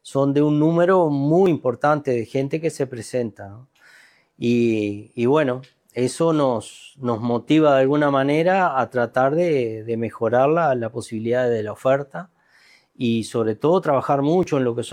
son de un número muy importante de gente que se presenta, ¿no? Y bueno, eso nos motiva de alguna manera a tratar de mejorar la posibilidad de la oferta y sobre todo trabajar mucho en lo que